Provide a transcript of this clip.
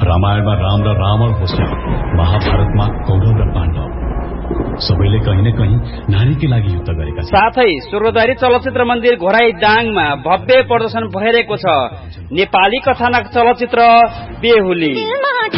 रामायणमा राम र रावण होस्, महाभारतमा कौरव र पाण्डव, सबैले कहीं न कहीं नारीकै लागि युद्ध गरेका छन्। साथै स्वर्गद्वारी चलचित्र मन्दिर घोराई दाङमा भव्य प्रदर्शन भइरहेको छ। नेपाली कथानक चलचित्र बेहुली।